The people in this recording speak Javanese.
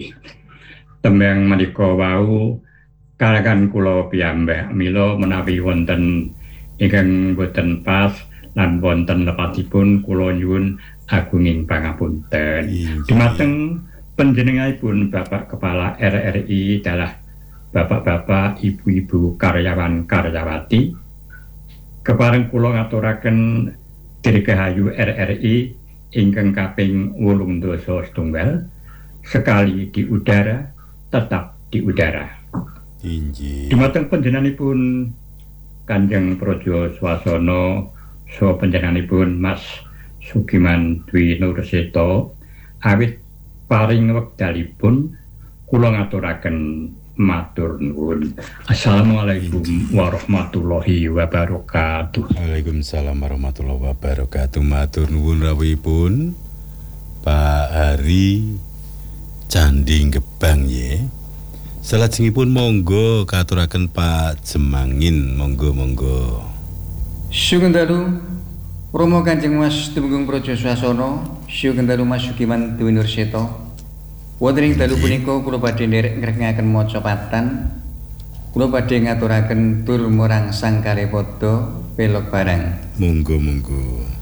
Gusti. Tembang menika wau kalagan kula piyambak mila menawi wonten ingkang boten pas lan wonten lepatipun kula nyuwun agunging pangapunten. Dumateng panjenenganipun Bapak Kepala RRI dalah Bapak-bapak, ibu-ibu karyawan karyawati, kepareng kula ngaturaken Dirgahayu RRI ingkang kaping 87 sekali di udara tetap di udara. Dumateng panjenenganipun Kanjeng Praja Swasana saha panjenenganipun Mas Sugiman Dwi Nurseto awit paring wekdalipun kula ngaturaken matur nuwun. Assalamualaikum warahmatullahi wabarakatuh. Waalaikumsalam warahmatullahi wabarakatuh. Matur nuwun rawuhipun Pak Hari Candhi Gebang nggih. Salajengipun monggo katuraken Pak Jemangin, monggo. Sugeng dalu Rama Kanjeng Mas Tumenggung Praja Swasana, sugeng dalu Mas Sugiman Dwi Nurseto. Wonten ing dalu punika kula badhe nderek ngrengaken maca patan. Kula badhe ngaturaken tur murangsang kalih padha pelog barang. Monggo.